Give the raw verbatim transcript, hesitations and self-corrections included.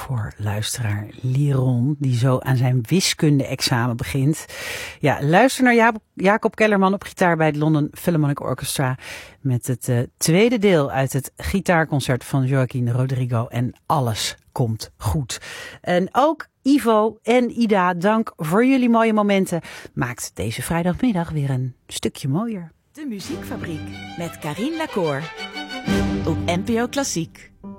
voor luisteraar Liron, die zo aan zijn wiskunde-examen begint. Ja, luister naar Ja- Jacob Kellerman op gitaar bij het London Philharmonic Orchestra met het uh, tweede deel uit het gitaarconcert van Joaquin Rodrigo en alles komt goed. En ook Ivo en Ida, dank voor jullie mooie momenten. Maakt deze vrijdagmiddag weer een stukje mooier. De Muziekfabriek met Karien Lacour op N P O Klassiek.